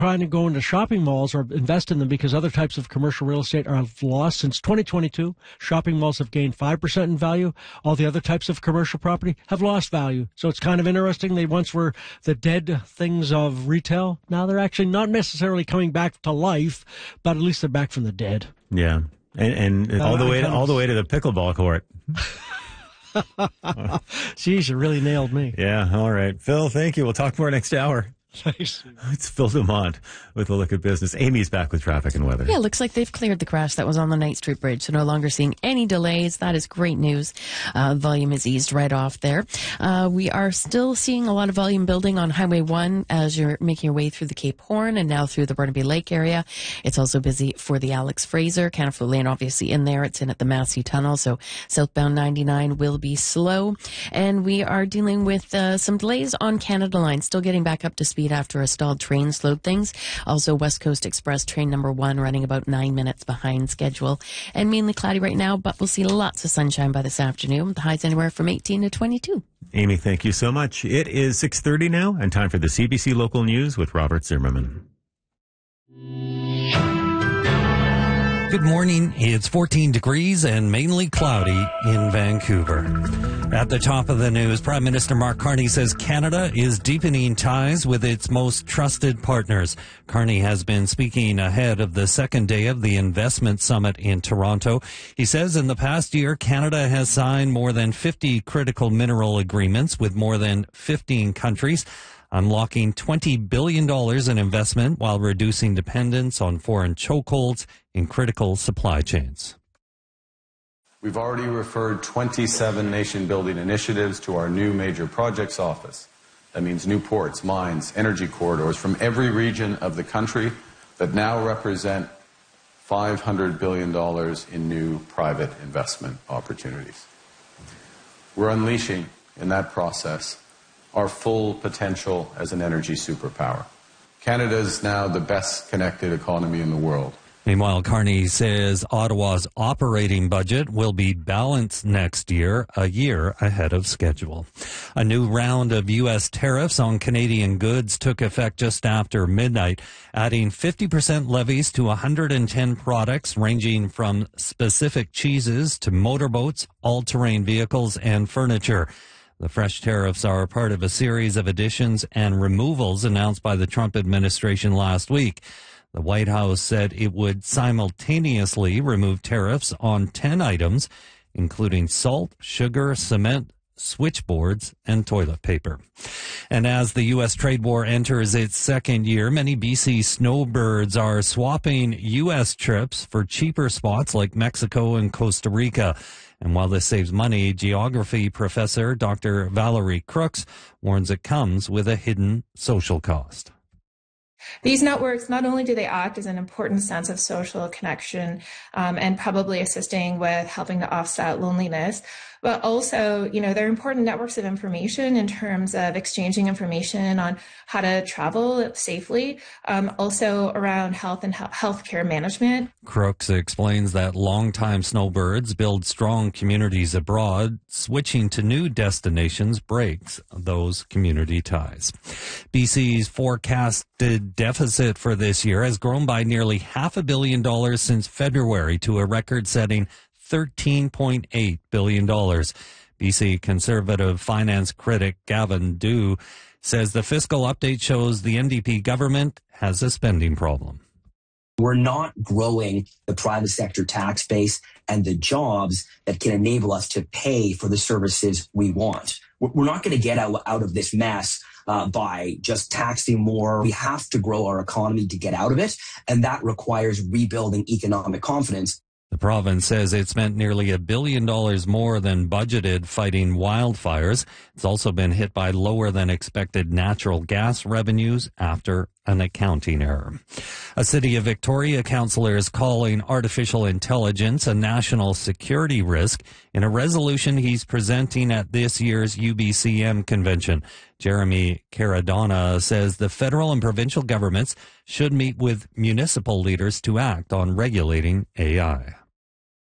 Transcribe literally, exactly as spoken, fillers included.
trying to go into shopping malls or invest in them because other types of commercial real estate are lost. Since twenty twenty-two, shopping malls have gained five percent in value. All the other types of commercial property have lost value. So it's kind of interesting. They once were the dead things of retail. Now they're actually not necessarily coming back to life, but at least they're back from the dead. Yeah. And, and all the way to, all the way to the pickleball court. Geez, you really nailed me. Yeah, all right. Phil, thank you. We'll talk more next hour. Nice. It's Phil Dumont with a look at business. Amy's back with traffic and weather. Yeah, looks like they've cleared the crash that was on the Knight Street Bridge, so no longer seeing any delays. That is great news. Uh, volume is eased right off there. Uh, we are still seeing a lot of volume building on Highway one as you're making your way through the Cape Horn and now through the Burnaby Lake area. It's also busy for the Alex Fraser. Canterville Lane obviously in there. It's in at the Massey Tunnel, so southbound ninety-nine will be slow. And we are dealing with uh, some delays on Canada Line, still getting back up to speed after a stalled train slowed things. Also, West Coast Express train number one running about nine minutes behind schedule. And mainly cloudy right now, but we'll see lots of sunshine by this afternoon. The highs anywhere from eighteen to twenty-two. Amy, thank you so much. It is six thirty now and time for the C B C Local News with Robert Zimmerman. Good morning. It's fourteen degrees and mainly cloudy in Vancouver. At the top of the news, Prime Minister Mark Carney says Canada is deepening ties with its most trusted partners. Carney has been speaking ahead of the second day of the Investment Summit in Toronto. He says in the past year, Canada has signed more than fifty critical mineral agreements with more than fifteen countries, unlocking twenty billion dollars in investment while reducing dependence on foreign chokeholds in critical supply chains. We've already referred twenty-seven nation-building initiatives to our new major projects office. That means new ports, mines, energy corridors from every region of the country that now represent five hundred billion dollars in new private investment opportunities. We're unleashing, in that process, our full potential as an energy superpower. Canada is now the best connected economy in the world. Meanwhile, Carney says Ottawa's operating budget will be balanced next year, a year ahead of schedule. A new round of U S tariffs on Canadian goods took effect just after midnight, adding fifty percent levies to one hundred ten products ranging from specific cheeses to motorboats, all-terrain vehicles, and furniture. The fresh tariffs are part of a series of additions and removals announced by the Trump administration last week. The White House said it would simultaneously remove tariffs on ten items, including salt, sugar, cement, switchboards, and toilet paper. And as the U S trade war enters its second year, many B C snowbirds are swapping U S trips for cheaper spots like Mexico and Costa Rica. And while this saves money, geography professor Doctor Valerie Crooks warns it comes with a hidden social cost. These networks, not only do they act as an important sense of social connection um, and probably assisting with helping to offset loneliness, but also, you know, they're important networks of information in terms of exchanging information on how to travel safely, um, also around health and he- healthcare management. Crooks explains that longtime snowbirds build strong communities abroad. Switching to new destinations breaks those community ties. B C's forecasted deficit for this year has grown by nearly half a billion dollars since February to a record-setting thirteen point eight billion dollars. B C conservative finance critic Gavin Dew says the fiscal update shows the N D P government has a spending problem. We're not growing the private sector tax base and the jobs that can enable us to pay for the services we want. We're not going to get out, out of this mess uh, by just taxing more. We have to grow our economy to get out of it, and that requires rebuilding economic confidence. The province says it spent nearly a billion dollars more than budgeted fighting wildfires. It's also been hit by lower than expected natural gas revenues after an accounting error. A City of Victoria councillor is calling artificial intelligence a national security risk in a resolution he's presenting at this year's U B C M convention. Jeremy Caradonna says the federal and provincial governments should meet with municipal leaders to act on regulating A I.